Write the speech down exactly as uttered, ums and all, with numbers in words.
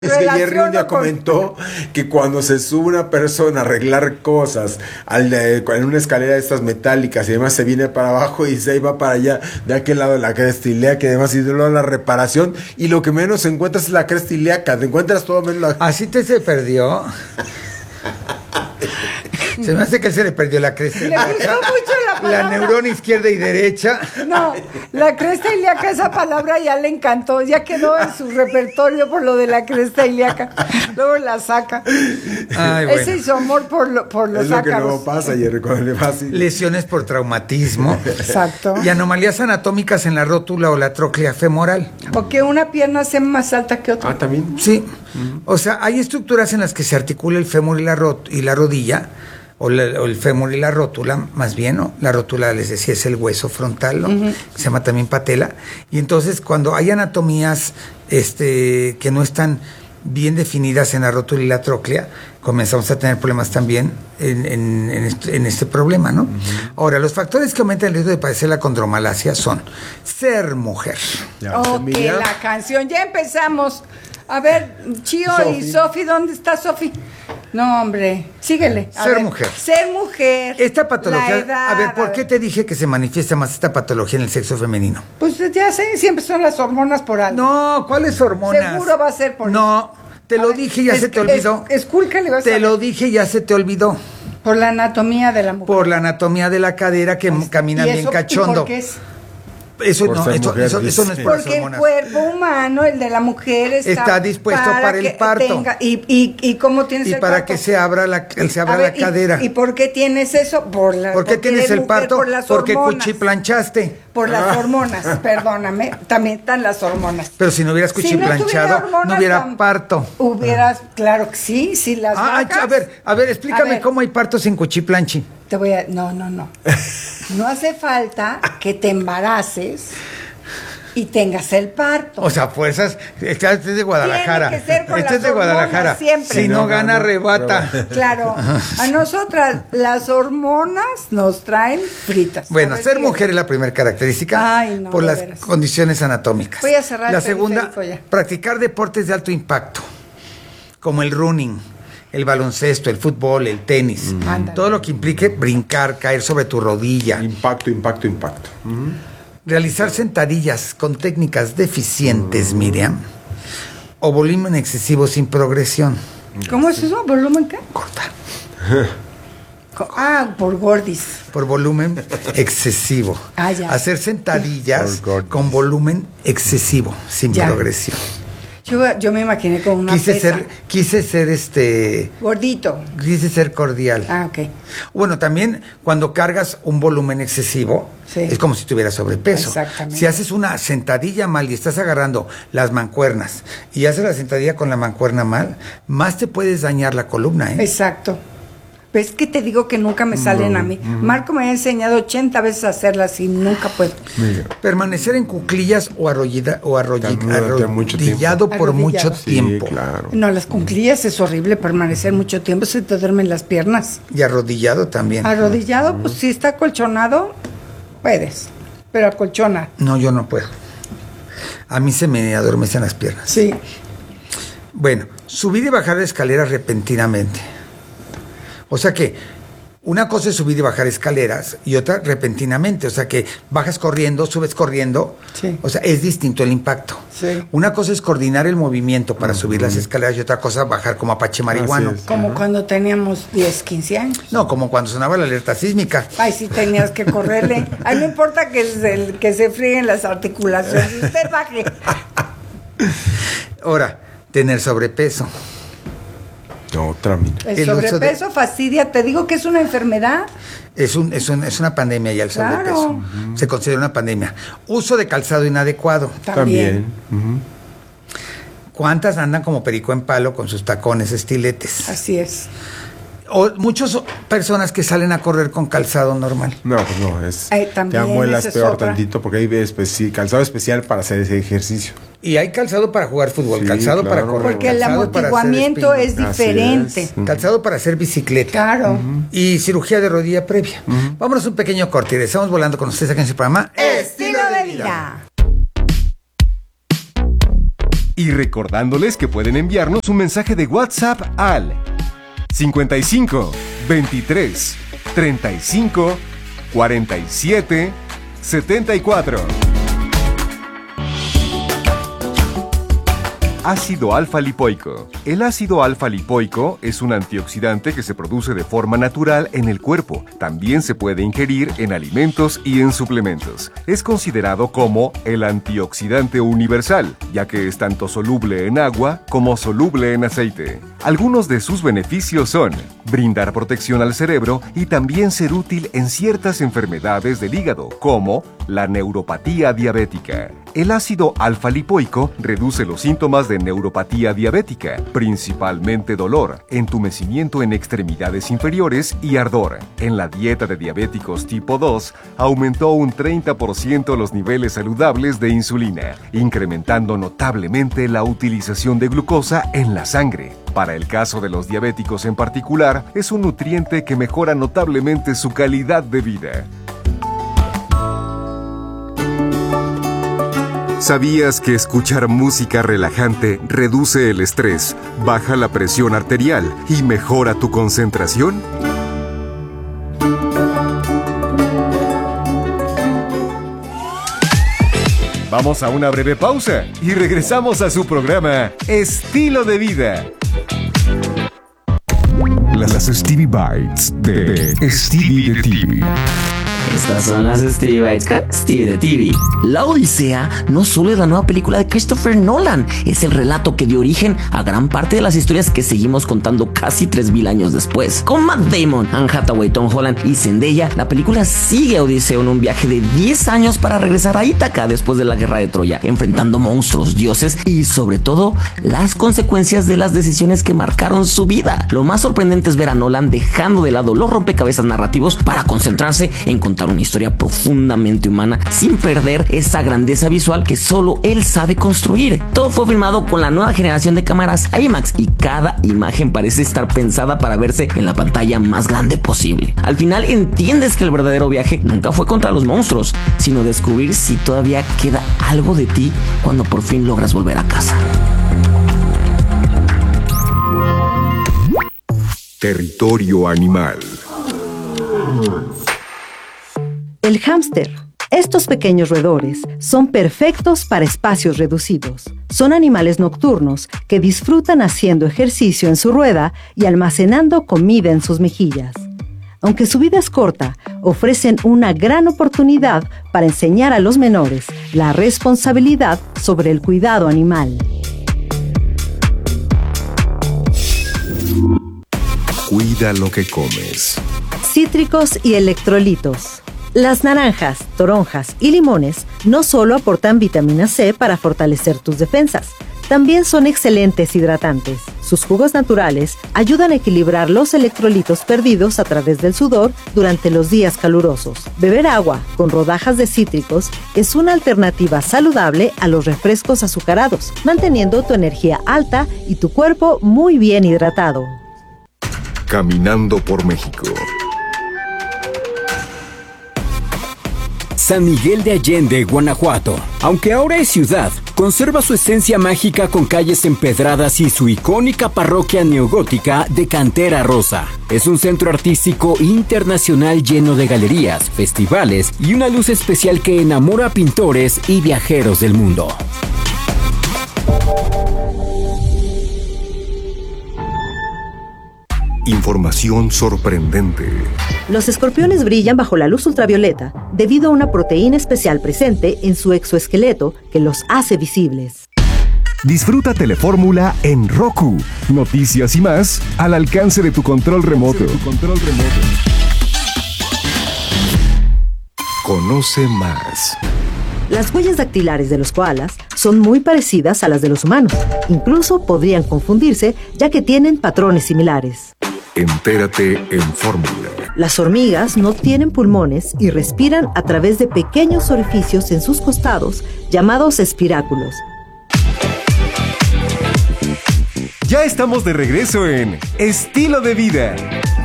Es que Jerry un día comentó que cuando se sube una persona a arreglar cosas al de, en una escalera de estas metálicas y además se viene para abajo y se va para allá, de aquel lado de la cresta ilíaca, que además y de luego la reparación, y lo que menos encuentras es la cresta ilíaca, te encuentras todo menos la... Así te se perdió. Se me hace que se le perdió la cresta ilíaca. Le gustó mucho la palabra. La neurona izquierda y derecha. No, la cresta ilíaca, esa palabra ya le encantó, ya quedó en su repertorio por lo de la cresta ilíaca. Luego la saca. Ay, bueno. Ese hizo amor por, lo, por los es lo ácaros. que luego pasa, Jerry, cuando le va así. Lesiones por traumatismo. Exacto. Y anomalías anatómicas en la rótula o la tróclea femoral. O que una pierna sea más alta que otra. Ah, también. Sí. O sea, hay estructuras en las que se articula el fémur y la, rot y la rodilla, o, la, o el fémur y la rótula, más bien, ¿no? La rótula, les decía, es el hueso frontal, ¿no? Uh-huh. Se llama también patela. Y entonces, cuando hay anatomías este, que no están bien definidas en la rótula y la tróclea, comenzamos a tener problemas también en, en, en, este, en este problema, ¿no? Uh-huh. Ahora, los factores que aumentan el riesgo de padecer la condromalacia son ser mujer. Ya, ok, la canción, ya empezamos. A ver, Chío Sophie. Y Sofi, ¿dónde está Sofi? No, hombre, síguele. A ser ver. mujer. Ser mujer. Esta patología, edad, a ver, ¿por a qué ver. te dije que se manifiesta más esta patología en el sexo femenino? Pues ya sé, siempre son las hormonas por algo. No, ¿cuáles hormonas? Seguro va a ser por No, te a lo ver, dije, ya es, se te olvidó. Es, escúlcale, vas te a lo dije, ya se te olvidó. Por la anatomía de la mujer. Por la anatomía de la cadera que pues, camina bien eso, cachondo. ¿y por qué es? Eso no, eso, mujer, eso, eso no es por porque el cuerpo humano, el de la mujer, está, está dispuesto para, para el parto. Tenga, y, y, ¿Y cómo tienes y el para parto? que se abra la, se abra ver, la cadera. Y, ¿Y por qué tienes eso? Por la, ¿Por qué tienes el parto? Por las porque hormonas. cuchiplanchaste. Por las hormonas, perdóname. También están las hormonas. Pero si no hubieras cuchiplanchado, si no, hormonas, no hubiera parto. Hubieras, claro que sí, si las ah, vacas, A ver, a ver, explícame a ver. cómo hay parto sin cuchiplanchi. Te voy a... No, no, no. No hace falta que te embaraces y tengas el parto. O sea, fuerzas, este es de Guadalajara. Tiene que ser con este las es de Guadalajara. Siempre. Si no, no gana, arrebata. Claro. A nosotras las hormonas nos traen fritas. Bueno, ser mujer es la primera característica. Ay, no, por las veras. condiciones anatómicas. Voy a cerrar la el segunda, ya. practicar deportes de alto impacto, como el running, el baloncesto, el fútbol, el tenis. Mm. Todo lo que implique brincar, caer sobre tu rodilla. Impacto, impacto, impacto. Mm. Realizar sentadillas con técnicas deficientes, mm. Miriam, o volumen excesivo sin progresión. ¿Cómo es eso? ¿Volumen qué? Corta. Ah, por gordis. Por volumen excesivo. Ah, ya. Hacer sentadillas con volumen excesivo, sin ya. progresión. Yo, yo me imaginé con una quise pesa. ser quise ser este gordito, quise ser cordial. Ah, ok. Bueno, también cuando cargas un volumen excesivo, sí. es como si tuvieras sobrepeso. Exactamente. Si haces una sentadilla mal y estás agarrando las mancuernas y haces la sentadilla con la mancuerna mal, más te puedes dañar la columna, ¿eh? Exacto. Pero es que te digo que nunca me salen no, a mí. Uh-huh. Marco me ha enseñado ochenta veces a hacerlas y nunca puedo. Mira. Permanecer en cuclillas o, arrollida, o arrolli, arrodillado por mucho tiempo. Sí, claro. No, las cuclillas es horrible permanecer mucho tiempo, se te duermen las piernas. Y arrodillado también. Arrodillado, uh-huh. pues si está acolchonado, puedes. Pero acolchona. No, yo no puedo. A mí se me adormecen las piernas. Sí. Bueno, subir y bajar de escaleras repentinamente. O sea que una cosa es subir y bajar escaleras y otra repentinamente. O sea que bajas corriendo, subes corriendo. Sí. O sea, es distinto el impacto. Sí. Una cosa es coordinar el movimiento para uh-huh. subir las escaleras y otra cosa bajar como apache marihuano. Como uh-huh. cuando teníamos diez, quince años. No, como cuando sonaba la alerta sísmica. Ay, sí tenías que correrle. Ay, no importa que se, que se fríen las articulaciones. Usted baje. Ahora, tener sobrepeso. Otra mina. El, el sobrepeso de... fastidia, te digo que es una enfermedad. Es, un, es, un, es una pandemia ya el claro. sobrepeso. Uh-huh. Se considera una pandemia. Uso de calzado inadecuado. También. Uh-huh. ¿Cuántas andan como perico en palo con sus tacones estiletes? Así es. O muchas personas que salen a correr con calzado normal. No, pues no, es Ay, te amuelas peor tantito porque hay especi- calzado especial para hacer ese ejercicio. Y hay calzado para jugar fútbol, sí, calzado claro, para correr. Porque el amortiguamiento es diferente. Es. Uh-huh. Calzado para hacer bicicleta. Claro. Uh-huh. Y cirugía de rodilla previa. Uh-huh. Vámonos un pequeño corte y regresamos volando con ustedes aquí en su programa Estilo de Vida. Y recordándoles que pueden enviarnos un mensaje de WhatsApp al cincuenta y cinco, veintitrés, treinta y cinco, cuarenta y siete, setenta y cuatro. Ácido alfa-lipoico. El ácido alfa-lipoico es un antioxidante que se produce de forma natural en el cuerpo. También se puede ingerir en alimentos y en suplementos. Es considerado como el antioxidante universal, ya que es tanto soluble en agua como soluble en aceite. Algunos de sus beneficios son brindar protección al cerebro y también ser útil en ciertas enfermedades del hígado, como la neuropatía diabética. El ácido alfa-lipoico reduce los síntomas de neuropatía diabética, principalmente dolor, entumecimiento en extremidades inferiores y ardor. En la dieta de diabéticos tipo dos, aumentó un treinta por ciento los niveles saludables de insulina, incrementando notablemente la utilización de glucosa en la sangre. Para el caso de los diabéticos en particular, es un nutriente que mejora notablemente su calidad de vida. ¿Sabías que escuchar música relajante reduce el estrés, baja la presión arterial y mejora tu concentración? Vamos a una breve pausa y regresamos a su programa Estilo de Vida. Las Stevie Bites de Stevie de T V. Estas son las Stevie Bites con Stevie de T V. La Odisea no solo es la nueva película de Christopher Nolan, es el relato que dio origen a gran parte de las historias que seguimos contando casi tres mil años después. Con Matt Damon, Anne Hathaway, Tom Holland y Zendaya, la película sigue a Odiseo en un viaje de diez años para regresar a Ítaca después de la guerra de Troya, enfrentando monstruos, dioses y sobre todo las consecuencias de las decisiones que marcaron su vida. Lo más sorprendente es ver a Nolan dejando de lado los rompecabezas narrativos para concentrarse en contar una historia profundamente humana sin perder esa grandeza visual que solo él sabe construir. Todo fue filmado con la nueva generación de cámaras IMAX y cada imagen parece estar pensada para verse en la pantalla más grande posible. Al final entiendes que el verdadero viaje nunca fue contra los monstruos, sino descubrir si todavía queda algo de ti cuando por fin logras volver a casa. Territorio animal. El hámster. Estos pequeños roedores son perfectos para espacios reducidos. Son animales nocturnos que disfrutan haciendo ejercicio en su rueda y almacenando comida en sus mejillas. Aunque su vida es corta, ofrecen una gran oportunidad para enseñar a los menores la responsabilidad sobre el cuidado animal. Cuida lo que comes. Cítricos y electrolitos. Las naranjas, toronjas y limones no solo aportan vitamina C para fortalecer tus defensas, también son excelentes hidratantes. Sus jugos naturales ayudan a equilibrar los electrolitos perdidos a través del sudor durante los días calurosos. Beber agua con rodajas de cítricos es una alternativa saludable a los refrescos azucarados, manteniendo tu energía alta y tu cuerpo muy bien hidratado. Caminando por México. San Miguel de Allende, Guanajuato. Aunque ahora es ciudad, conserva su esencia mágica con calles empedradas y su icónica parroquia neogótica de cantera rosa. Es un centro artístico internacional lleno de galerías, festivales y una luz especial que enamora a pintores y viajeros del mundo. Información sorprendente. Los escorpiones brillan bajo la luz ultravioleta debido a una proteína especial presente en su exoesqueleto que los hace visibles. Disfruta Telefórmula en Roku. Noticias y más al alcance de tu control remoto. Tu control remoto. Conoce más. Las huellas dactilares de los koalas son muy parecidas a las de los humanos. Incluso podrían confundirse ya que tienen patrones similares. Entérate en Fórmula. Las hormigas no tienen pulmones y respiran a través de pequeños orificios en sus costados llamados espiráculos. Ya estamos de regreso en Estilo de Vida.